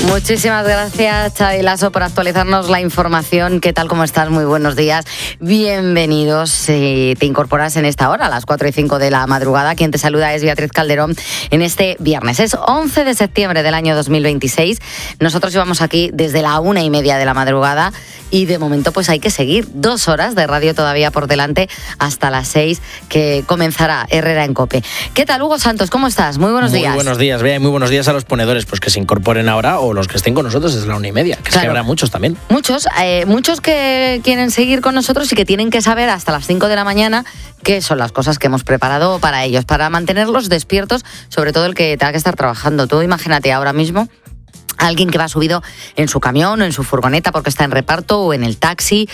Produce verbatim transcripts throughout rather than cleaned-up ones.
Muchísimas gracias, Xavi Lasso, por actualizarnos la información. ¿Qué tal? ¿Cómo estás? Muy buenos días. Bienvenidos. Si te incorporas en esta hora, a las cuatro y cinco de la madrugada. Quien te saluda es Beatriz Calderón en este viernes. Es once de septiembre del año dos mil veintiséis. Nosotros llevamos aquí desde la una y media de la madrugada y de momento pues hay que seguir dos horas de radio todavía por delante hasta las seis, que comenzará Herrera en COPE. ¿Qué tal, Hugo Santos? ¿Cómo estás? Muy buenos muy días. Muy buenos días, Bea, y muy buenos días a los ponedores, pues que se incorporen ahora o los que estén con nosotros desde la una y media, que claro. Es que habrá muchos también. Muchos, eh, muchos que quieren seguir con nosotros y que tienen que saber hasta las cinco de la mañana qué son las cosas que hemos preparado para ellos, para mantenerlos despiertos, sobre todo el que tenga que estar trabajando. Tú imagínate ahora mismo alguien que va subido en su camión o en su furgoneta porque está en reparto o en el taxi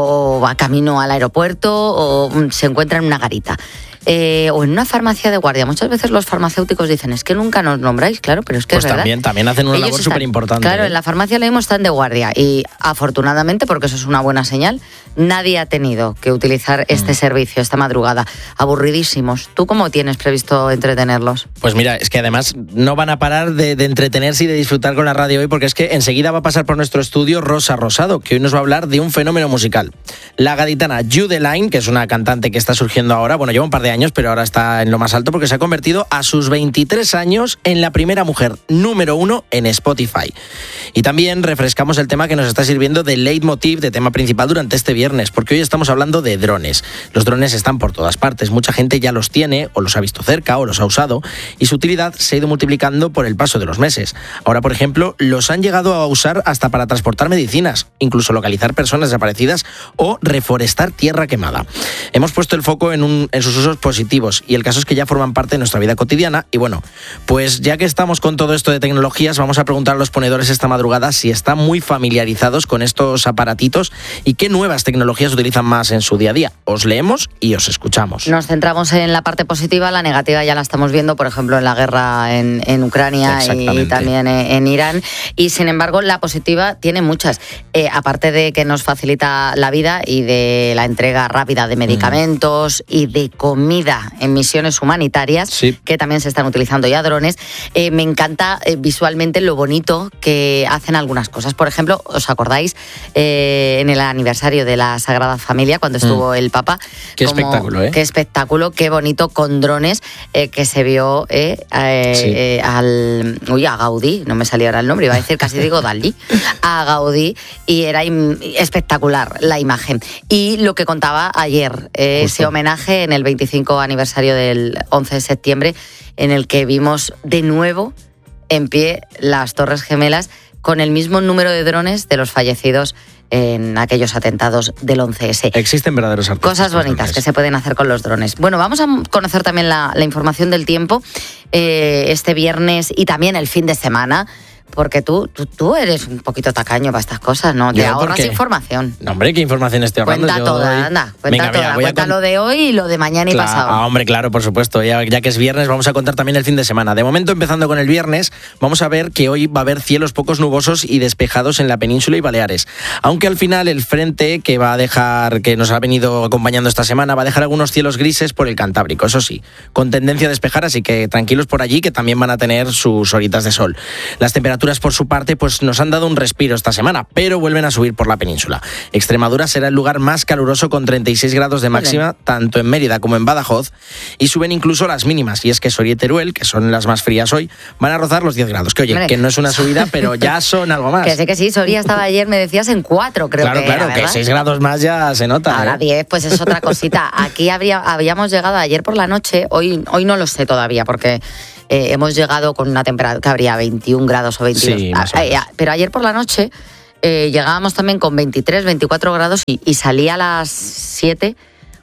o va camino al aeropuerto o se encuentra en una garita. Eh, o en una farmacia de guardia. Muchas veces los farmacéuticos dicen, es que nunca nos nombráis, claro, pero es que pues es verdad. También, también hacen una Ellos labor están, súper importante. Claro, ¿eh? En la farmacia leemos están de guardia y afortunadamente, porque eso es una buena señal, nadie ha tenido que utilizar este mm. servicio esta madrugada. Aburridísimos. ¿Tú cómo tienes previsto entretenerlos? Pues mira, es que además no van a parar de, de entretenerse y de disfrutar con la radio hoy, porque es que enseguida va a pasar por nuestro estudio Rosa Rosado, que hoy nos va a hablar de un fenómeno musical. La gaditana Judeline, que es una cantante que está surgiendo ahora, bueno, lleva un par de años, pero ahora está en lo más alto porque se ha convertido a sus veintitrés años en la primera mujer número uno en Spotify. Y también refrescamos el tema que nos está sirviendo de leitmotiv, de tema principal durante este viernes, porque hoy estamos hablando de drones. Los drones están por todas partes, mucha gente ya los tiene o los ha visto cerca o los ha usado y su utilidad se ha ido multiplicando por el paso de los meses. Ahora, por ejemplo, los han llegado a usar hasta para transportar medicinas, incluso localizar personas desaparecidas o reforestar tierra quemada. Hemos puesto el foco en, un, en sus usos positivos y el caso es que ya forman parte de nuestra vida cotidiana. Y bueno, pues ya que estamos con todo esto de tecnologías, vamos a preguntar a los ponedores esta madrugada si están muy familiarizados con estos aparatitos y qué nuevas tecnologías utilizan más en su día a día. Os leemos y os escuchamos. Nos centramos en la parte positiva, la negativa ya la estamos viendo, por ejemplo, en la guerra en, en Ucrania y también en, en Irán. Y sin embargo, la positiva tiene muchas. Eh, aparte de que nos facilita la vida y de la entrega rápida de medicamentos mm. y de comida en misiones humanitarias, sí. que también se están utilizando ya drones, eh, me encanta eh, visualmente lo bonito que hacen algunas cosas. Por ejemplo, ¿os acordáis eh, en el aniversario de la Sagrada Familia, cuando estuvo mm. el Papa? Qué como, espectáculo, ¿eh? Qué espectáculo, qué bonito con drones eh, que se vio eh, eh, sí. eh, al... Uy, a Gaudí, no me salía ahora el nombre, iba a decir, casi digo Dalí, a Gaudí, y era im- espectacular la imagen. Y lo que contaba ayer, eh, ese homenaje en el veinticinco aniversario del once de septiembre, en el que vimos de nuevo en pie las Torres Gemelas con el mismo número de drones de los fallecidos en aquellos atentados del once ese. Existen verdaderos artistas. Cosas bonitas que se pueden hacer con los drones. Bueno, vamos a conocer también la, la información del tiempo eh, este viernes y también el fin de semana. Porque tú, tú, tú eres un poquito tacaño para estas cosas, ¿no? Te ahorras información. No, hombre, ¿qué información estoy ahorrando? Cuenta Yo toda, doy... anda, cuenta Venga, toda. Mira, cuenta con... lo de hoy y lo de mañana claro, y pasado. Ah, hombre, claro, por supuesto. Ya, ya que es viernes, vamos a contar también el fin de semana. De momento, empezando con el viernes, vamos a ver que hoy va a haber cielos pocos nubosos y despejados en la península y Baleares. Aunque al final el frente que va a dejar, que nos ha venido acompañando esta semana, va a dejar algunos cielos grises por el Cantábrico. Eso sí, con tendencia a despejar, así que tranquilos por allí, que también van a tener sus horitas de sol. Las temperaturas, por su parte, pues nos han dado un respiro esta semana, pero vuelven a subir por la península. Extremadura será el lugar más caluroso con treinta y seis grados de máxima, tanto en Mérida como en Badajoz, y suben incluso las mínimas, y es que Soria y Teruel, que son las más frías hoy, van a rozar los diez grados, que oye, Hombre. que no es una subida, pero ya son algo más. Que sé que sí, Soria estaba ayer, me decías, en cuatro, creo claro, que Claro, era, claro, que seis grados más ya se nota. Ahora ¿eh? diez, pues es otra cosita. Aquí habría, habíamos llegado ayer por la noche, hoy, hoy no lo sé todavía, porque... Eh, hemos llegado con una temperatura que habría veintiún grados o veintidós. Sí, más o menos. Ah, eh, pero ayer por la noche eh, llegábamos también con veintitrés, veinticuatro grados y, y salía a las siete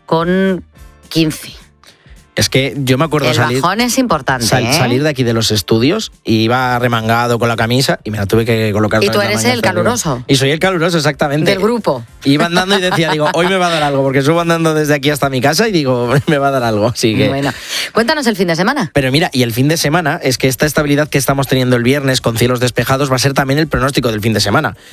con quince. Es que yo me acuerdo el salir... El bajón es importante, sal, ¿eh? Salir de aquí de los estudios y iba remangado con la camisa y me la tuve que colocar. ¿Y tú eres el caluroso? Y soy el caluroso, exactamente. Del grupo. Iba andando y decía, digo, hoy me va a dar algo, porque subo andando desde aquí hasta mi casa y digo, me va a dar algo. Así que... Bueno, cuéntanos el fin de semana. Pero mira, y el fin de semana es que esta estabilidad que estamos teniendo el viernes con cielos despejados va a ser también el pronóstico del fin de semana.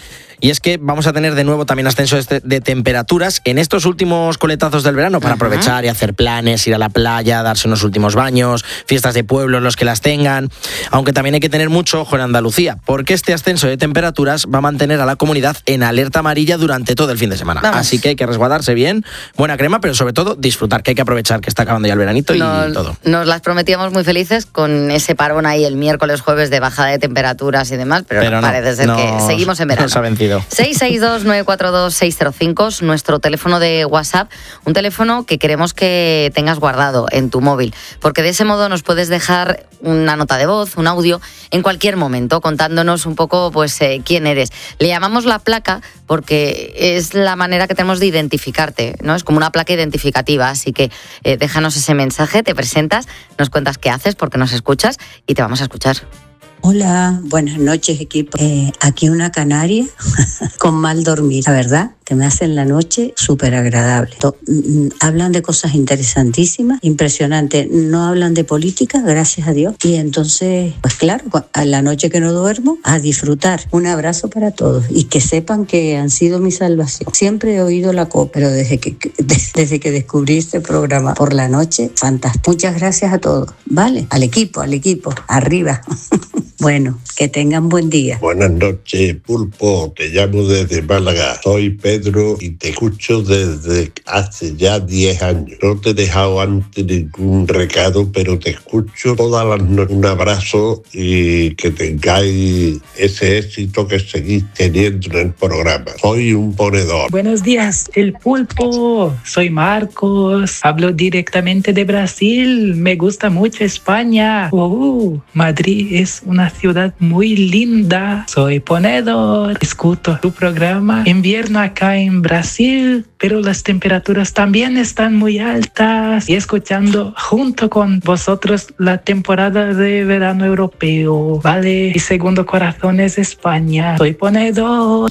Y es que vamos a tener de nuevo también ascenso de, de temperaturas en estos últimos coletazos del verano para uh-huh. aprovechar y hacer planes, ir a la playa, darse unos últimos baños, fiestas de pueblos, los que las tengan. Aunque también hay que tener mucho ojo en Andalucía, porque este ascenso de temperaturas va a mantener a la comunidad en alerta amarilla durante todo el fin de semana. Vamos. Así que hay que resguardarse bien, buena crema, pero sobre todo disfrutar, que hay que aprovechar que está acabando ya el veranito nos, y todo. Nos las prometíamos muy felices con ese parón ahí el miércoles, jueves de bajada de temperaturas y demás, pero, pero no, parece ser no, que seguimos en verano. Nos ha vencido. seis seis dos nueve cuatro dos seis cero cinco es nuestro teléfono de WhatsApp, un teléfono que queremos que tengas guardado en tu móvil, porque de ese modo nos puedes dejar una nota de voz, un audio, en cualquier momento, contándonos un poco pues eh, quién eres. Le llamamos la placa porque es la manera que tenemos de identificarte, ¿no? Es como una placa identificativa, así que eh, déjanos ese mensaje, te presentas, nos cuentas qué haces, porque nos escuchas y te vamos a escuchar. Hola, buenas noches, equipo. Eh, aquí una canaria con mal dormir, la verdad, que me hacen la noche súper agradable. To- mm, hablan de cosas interesantísimas, impresionantes. No hablan de política, gracias a Dios. Y entonces, pues claro, a la noche que no duermo, a disfrutar. Un abrazo para todos y que sepan que han sido mi salvación. Siempre he oído la copa, pero desde que, desde que descubrí este programa por la noche, fantástico. Muchas gracias a todos. Vale, al equipo, al equipo, arriba. Bueno, que tengan buen día. Buenas noches, Pulpo. Te llamo desde Málaga. Soy Pedro y te escucho desde hace ya diez años. No te he dejado antes ningún recado, pero te escucho todas las noches. Un abrazo y que tengáis ese éxito que seguís teniendo en el programa. Soy un ponedor. Buenos días, el Pulpo. Soy Marcos. Hablo directamente de Brasil. Me gusta mucho España. Uh, Madrid es una ciudad muy linda. Soy ponedor. Escucho tu programa. Invierno acá en Brasil, pero las temperaturas también están muy altas. Y escuchando junto con vosotros la temporada de verano europeo. Vale. Mi segundo corazón es España. Soy ponedor.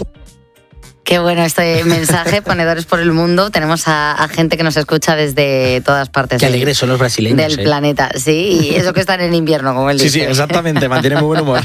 Qué bueno este mensaje, ponedores por el mundo. Tenemos a, a gente que nos escucha desde todas partes. Qué del, alegres son los brasileños. Del eh. planeta, sí. Y eso que están en invierno, como él sí, dice. Sí, sí, exactamente. Mantienen muy buen humor.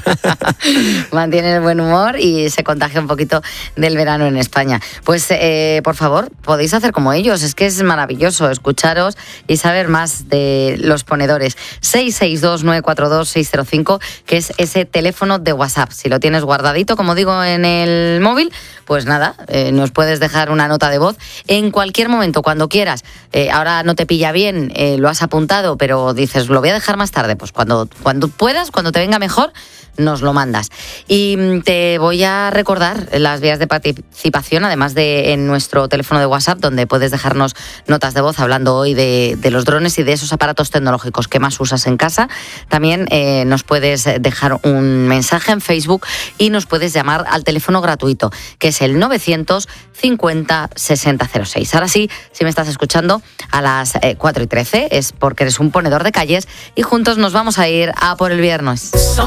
Mantienen el buen humor y se contagia un poquito del verano en España. Pues, eh, por favor, podéis hacer como ellos. Es que es maravilloso escucharos y saber más de los ponedores. seis seis dos nueve cuatro dos seis cero cinco, que es ese teléfono de WhatsApp. Si lo tienes guardadito, como digo, en el móvil, pues nada, Eh, nos puedes dejar una nota de voz en cualquier momento, cuando quieras. Eh, ahora no te pilla bien, eh, lo has apuntado, pero dices, lo voy a dejar más tarde. Pues cuando, cuando puedas, cuando te venga mejor, nos lo mandas. Y te voy a recordar las vías de participación, además de en nuestro teléfono de WhatsApp, donde puedes dejarnos notas de voz hablando hoy de, de los drones y de esos aparatos tecnológicos que más usas en casa. También eh, nos puedes dejar un mensaje en Facebook y nos puedes llamar al teléfono gratuito, que es el novecientos cincuenta sesenta cero seis. Ahora sí, si me estás escuchando a las eh, cuatro y trece, es porque eres un ponedor de calles y juntos nos vamos a ir a por el viernes.